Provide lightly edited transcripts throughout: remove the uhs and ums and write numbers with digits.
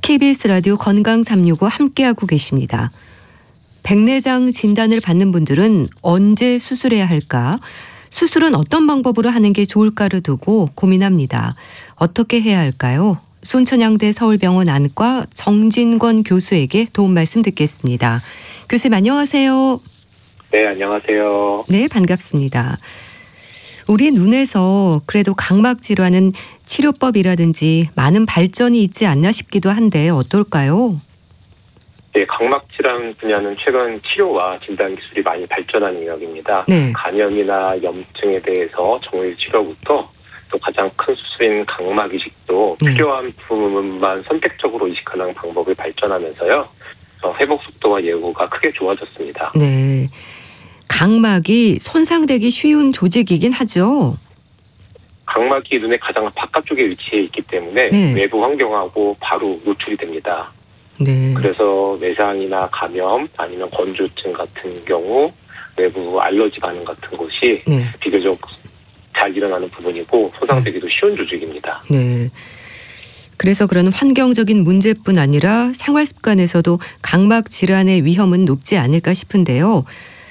KBS 라디오 건강 365 함께하고 계십니다. 백내장 진단을 받는 분들은 언제 수술해야 할까? 수술은 어떤 방법으로 하는 게 좋을까를 두고 고민합니다. 어떻게 해야 할까요? 순천향대 서울병원 안과 정진권 교수에게 도움 말씀 듣겠습니다. 교수님 안녕하세요. 네, 안녕하세요. 네, 반갑습니다. 우리 눈에서 그래도 각막 질환은 치료법이라든지 많은 발전이 있지 않나 싶기도 한데 어떨까요? 네, 각막 질환 분야는 최근 치료와 진단 기술이 많이 발전한 영역입니다. 네. 간염이나 염증에 대해서 정밀 치료부터 또 가장 큰 수술인 각막 이식도 필요한 부분만 선택적으로 이식하는 방법이 발전하면서요. 회복 속도와 예후가 크게 좋아졌습니다. 네. 각막이 손상되기 쉬운 조직이긴 하죠. 각막이 눈의 가장 바깥쪽에 위치해 있기 때문에 외부 환경하고 바로 노출이 됩니다. 네. 그래서 외상이나 감염 아니면 건조증 같은 경우 외부 알러지 반응 같은 것이 비교적 잘 일어나는 부분이고 손상되기도 쉬운 조직입니다. 네. 그래서 그런 환경적인 문제뿐 아니라 생활 습관에서도 각막 질환의 위험은 높지 않을까 싶은데요.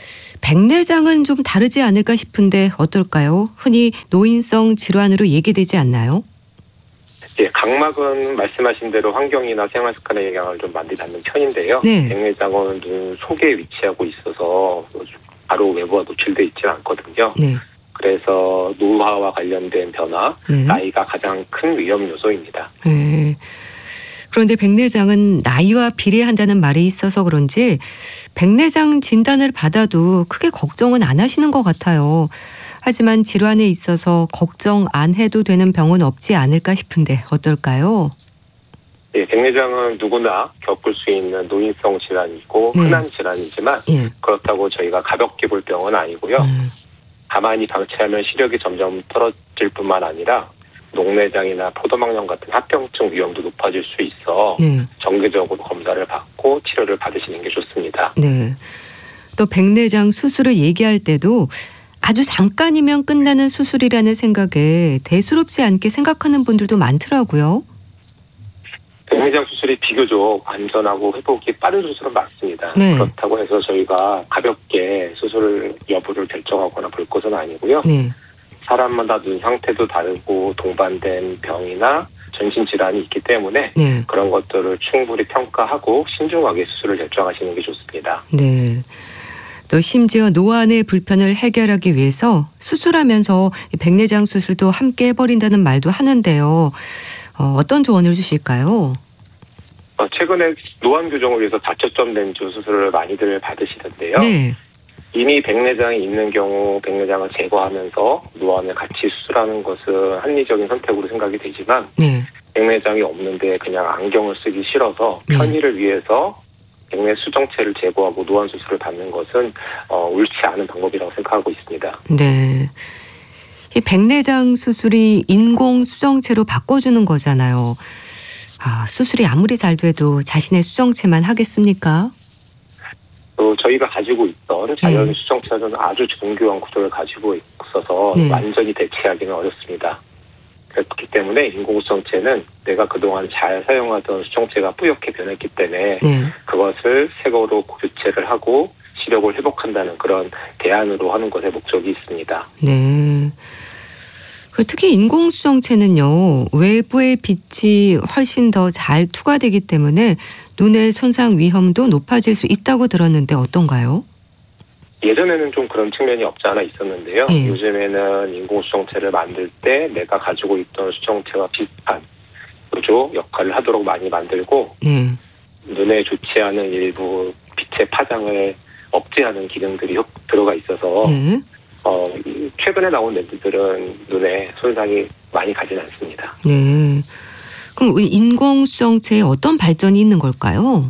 백내장은 좀 다르지 않을까 싶은데 어떨까요? 흔히 노인성 질환으로 얘기되지 않나요? 네, 각막은 말씀하신 대로 환경이나 생활 습관에 영향을 좀 많이 받는 편인데요. 네. 백내장은 눈 속에 위치하고 있어서 바로 외부와 노출되어 있지는 않거든요. 네. 그래서 노화와 관련된 변화, 나이가 가장 큰 위험 요소입니다. 네. 그런데 백내장은 나이와 비례한다는 말이 있어서 그런지 백내장 진단을 받아도 크게 걱정은 안 하시는 것 같아요. 하지만 질환에 있어서 걱정 안 해도 되는 병은 없지 않을까 싶은데 어떨까요? 네, 백내장은 누구나 겪을 수 있는 노인성 질환이고 흔한 질환이지만 그렇다고 저희가 가볍게 볼 병은 아니고요. 가만히 방치하면 시력이 점점 떨어질 뿐만 아니라 녹내장이나 포도막염 같은 합병증 위험도 높아질 수 있어 정기적으로 검사를 받고 치료를 받으시는 게 좋습니다. 네. 또 백내장 수술을 얘기할 때도 아주 잠깐이면 끝나는 수술이라는 생각에 대수롭지 않게 생각하는 분들도 많더라고요. 백내장 수술이 비교적 안전하고 회복이 빠른 수술은 맞습니다. 네. 그렇다고 해서 저희가 가볍게 수술 여부를 결정하거나 볼 것은 아니고요. 네. 사람마다 눈 상태도 다르고 동반된 병이나 전신 질환이 있기 때문에 그런 것들을 충분히 평가하고 신중하게 수술을 결정하시는 게 좋습니다. 네. 또 심지어 노안의 불편을 해결하기 위해서 수술하면서 백내장 수술도 함께 해버린다는 말도 하는데요. 어떤 조언을 주실까요? 최근에 노안 교정을 위해서 다초점 렌즈 수술을 많이들 받으시던데요. 네. 이미 백내장이 있는 경우 백내장을 제거하면서 노안을 같이 수술하는 것은 합리적인 선택으로 생각이 되지만 백내장이 없는데 그냥 안경을 쓰기 싫어서 편의를 위해서 백내 수정체를 제거하고 노안 수술을 받는 것은 옳지 않은 방법이라고 생각하고 있습니다. 네. 이 백내장 수술이 인공 수정체로 바꿔주는 거잖아요. 수술이 아무리 잘 돼도 자신의 수정체만 하겠습니까? 또 저희가 가지고 있던 자연 수정체는 아주 정교한 구조를 가지고 있어서 완전히 대체하기는 어렵습니다. 그렇기 때문에 인공 수정체는 내가 그동안 잘 사용하던 수정체가 뿌옇게 변했기 때문에 그것을 새 거로 교체를 하고 시력을 회복한다는 그런 대안으로 하는 것에 목적이 있습니다. 네. 특히 인공 수정체는요, 외부의 빛이 훨씬 더 잘 투과되기 때문에 눈의 손상 위험도 높아질 수 있다고 들었는데 어떤가요? 예전에는 좀 그런 측면이 없지 않아 있었는데요. 요즘에는 인공 수정체를 만들 때 내가 가지고 있던 수정체와 비슷한 구조 역할을 하도록 많이 만들고 눈에 좋지 않은 일부 빛의 파장을 억제하는 기능들이 들어가 있어서 최근에 나온 렌즈들은 눈에 손상이 많이 가진 않습니다. 네. 그럼 인공 수정체에 어떤 발전이 있는 걸까요?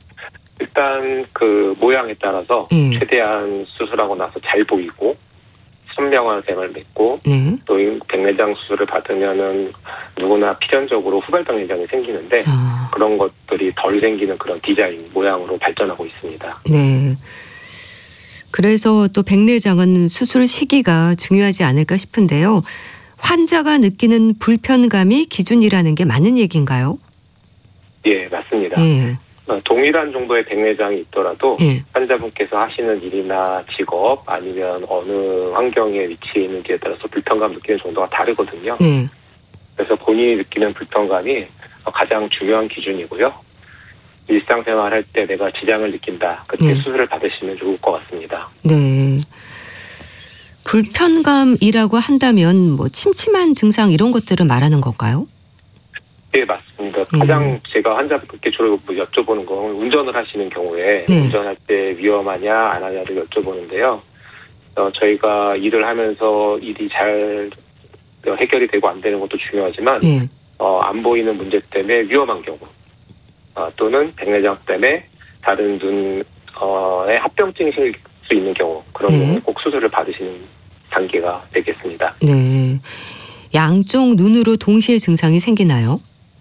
일단 그 모양에 따라서 최대한 수술하고 나서 잘 보이고 선명한 셈을 맺고 또 백내장 수술을 받으면은 누구나 필연적으로 후발 백내장이 생기는데 그런 것들이 덜 생기는 그런 디자인 모양으로 발전하고 있습니다. 네. 그래서 또 백내장은 수술 시기가 중요하지 않을까 싶은데요. 환자가 느끼는 불편감이 기준이라는 게 맞는 얘기인가요? 예, 맞습니다. 예. 동일한 정도의 백내장이 있더라도 예. 환자분께서 하시는 일이나 직업 아니면 어느 환경에 위치해 있는지에 따라서 불편감 느끼는 정도가 다르거든요. 네. 그래서 본인이 느끼는 불편감이 가장 중요한 기준이고요. 일상생활할 때 내가 지장을 느낀다. 그때 수술을 받으시면 좋을 것 같습니다. 네. 불편감이라고 한다면 뭐 침침한 증상 이런 것들을 말하는 걸까요? 네, 맞습니다. 가장 제가 환자분께 주로 여쭤보는 건 운전을 하시는 경우에 운전할 때 위험하냐 안 하냐를 여쭤보는데요. 저희가 일을 하면서 일이 잘 해결이 되고 안 되는 것도 중요하지만 안 보이는 문제 때문에 위험한 경우 또는 백내장 때문에 다른 눈에 합병증이 생길 수 있는 경우 그런 경우는 꼭 수술을 받으시는 단계가 되겠습니다. 네. 양쪽 눈으로 동시에 증상이 생기나요?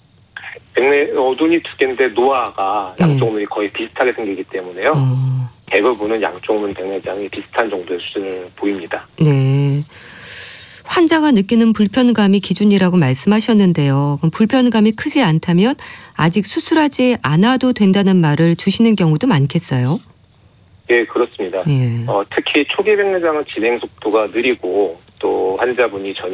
눈이 두 개인데 노화가 양쪽 눈이 거의 비슷하게 생기기 때문에요. 대부분은 양쪽 눈 백내장이 비슷한 정도의 수준을 보입니다. 네. 환자가 느끼는 불편감이 기준이라고 말씀하셨는데요. 그럼 불편감이 크지 않다면 아직 수술하지 않아도 된다는 말을 주시는 경우도 많겠어요? 예, 그렇습니다. 특히 초기 백내장은 진행 속도가 느리고 또 환자분이 전혀